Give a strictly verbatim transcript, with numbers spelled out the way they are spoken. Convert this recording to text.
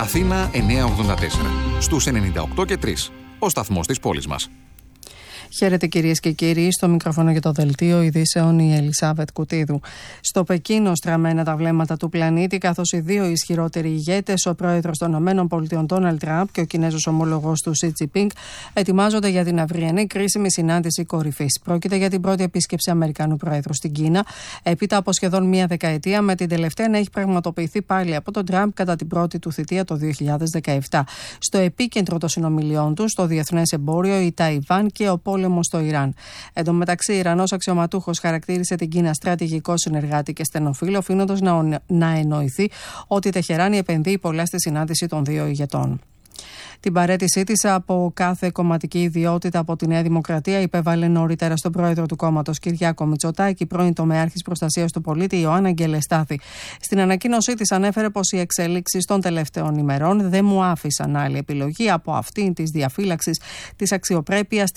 Αθήνα εννιακόσια ογδόντα τέσσερα. Στους ενενήντα οκτώ και τρία. Ο σταθμός της πόλης μας. Χαίρετε κυρίες και κύριοι, στο μικρόφωνο για το δελτίο ειδήσεων η Ελισάβετ Κουτίδου. Στο Πεκίνο στραμμένα τα βλέμματα του πλανήτη, καθώς οι δύο ισχυρότεροι ηγέτες, ο πρόεδρος των ΗΠΑ Ντόναλντ Τραμπ και ο Κινέζος ομολογός του Σι Τζινπίνγκ, ετοιμάζονται για την αυριανή κρίσιμη συνάντηση κορυφής. Πρόκειται για την πρώτη επίσκεψη Αμερικανού Προέδρου στην Κίνα, έπειτα από σχεδόν μία δεκαετία, με την τελευταία να έχει πραγματοποιηθεί πάλι από τον Τραμπ κατά την πρώτη του θητεία το δύο χιλιάδες δεκαεπτά. Στο επίκεντρο των συνομιλιών του, στο διεθνές εμπόριο, η Ταϊβάν και ο πόλεμος στο Ιράν. Εν τω μεταξύ, Ιρανός αξιωματούχος χαρακτήρισε την Κίνα στρατηγικό συνεργάτη και στενοφίλο, αφήνοντας να, να εννοηθεί ότι η Τεχεράνη επενδύει πολλά στη συνάντηση των δύο ηγετών. Την παραίτησή της από κάθε κομματική ιδιότητα από τη Νέα Δημοκρατία υπέβαλε νωρίτερα στον πρόεδρο του κόμματος Κυριάκο Μητσοτάκη, πρώην τομεάρχης προστασίας του πολίτη Ιωάννα Αγγελεστάθη. Στην ανακοίνωσή της ανέφερε πως οι εξελίξεις των τελευταίων ημερών δεν μου άφησαν άλλη επιλογή από αυτήν της διαφύλαξης της αξιοπρέπειας,